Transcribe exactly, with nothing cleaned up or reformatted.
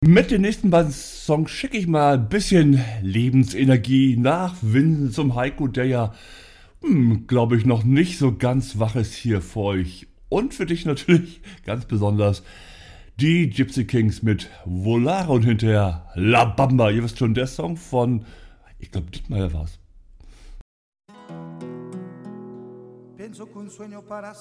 Mit den nächsten beiden Songs schicke ich mal ein bisschen Lebensenergie nach Vincent zum Heiko, der ja, hm, glaube ich, noch nicht so ganz wach ist hier für euch. Und für dich natürlich ganz besonders die Gypsy Kings mit Volare und hinterher La Bamba. Ihr wisst schon, der Song von, ich glaube, Dietmar war's. Pienso que un sueño para